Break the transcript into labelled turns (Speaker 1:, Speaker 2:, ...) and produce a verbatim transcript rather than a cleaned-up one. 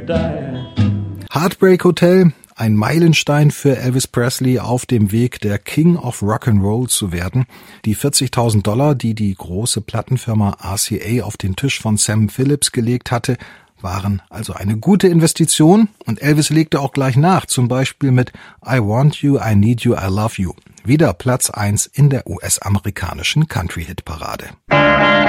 Speaker 1: die.
Speaker 2: Heartbreak Hotel, ein Meilenstein für Elvis Presley auf dem Weg, der King of Rock'n'Roll zu werden. Die vierzigtausend Dollar, die die große Plattenfirma R C A auf den Tisch von Sam Phillips gelegt hatte, waren also eine gute Investition, und Elvis legte auch gleich nach, zum Beispiel mit I Want You, I Need You, I Love You. Wieder Platz eins in der U S-amerikanischen Country-Hitparade.